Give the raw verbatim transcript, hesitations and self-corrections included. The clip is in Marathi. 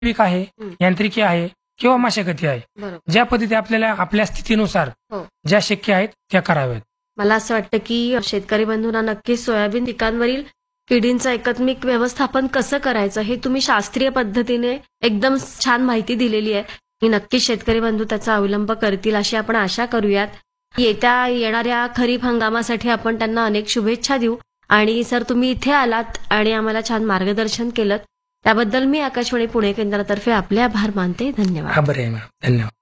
जैविक आहे, हं. यांत्रिकी आहे किंवा मशागती आहे. बरोबर. ज्या पद्धती आपल्याला आपल्या स्थितीनुसार हो. ज्या शक्य आहेत त्या कराव्यात. मला असं वाटतं की शेतकरी बंधूंना नक्कीच सोयाबीन पिकांवरील किडींचं एकात्मिक व्यवस्थापन कसं करायचं हे तुम्ही शास्त्रीय पद्धतीने एकदम छान माहिती दिलेली आहे. ही नक्कीच शेतकरी बंधू त्याचा अवलंब करतील अशी आपण आशा करूयात. येत्या येणाऱ्या खरीप हंगामासाठी आपण त्यांना अनेक शुभेच्छा देऊ. आणि सर तुम्ही इथे आलात आणि आम्हाला छान मार्गदर्शन केलं त्याबद्दल मी आकाशवाणी पुणे केंद्रातर्फे आपले आभार मानते. धन्यवाद. आभारी आहे मॅडम. धन्यवाद.